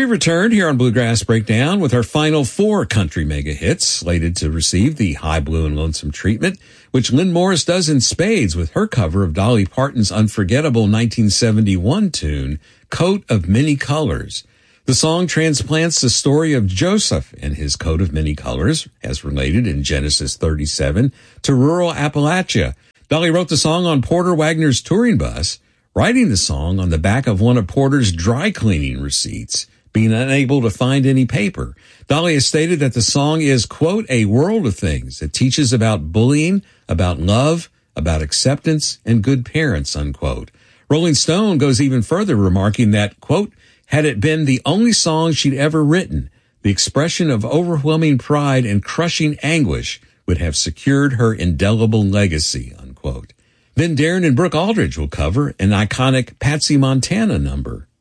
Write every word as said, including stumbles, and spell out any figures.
We returned here on Bluegrass Breakdown with our final four country mega hits slated to receive the High Blue and Lonesome treatment, which Lynn Morris does in spades with her cover of Dolly Parton's unforgettable nineteen seventy-one tune, Coat of Many Colors. The song transplants the story of Joseph and his coat of many colors, as related in Genesis thirty-seven, to rural Appalachia. Dolly wrote the song on Porter Wagner's touring bus, writing the song on the back of one of Porter's dry cleaning receipts, being unable to find any paper. Dolly has stated that the song is, quote, a world of things. It teaches about bullying, about love, about acceptance, and good parents, unquote. Rolling Stone goes even further, remarking that, quote, had it been the only song she'd ever written, the expression of overwhelming pride and crushing anguish would have secured her indelible legacy, unquote. Then Darren and Brooke Aldridge will cover an iconic Patsy Montana number,